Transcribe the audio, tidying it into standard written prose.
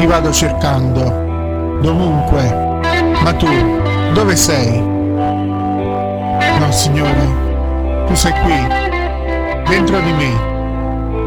Ti vado cercando, dovunque. Ma tu, dove sei? No, signore, tu sei qui, dentro di me.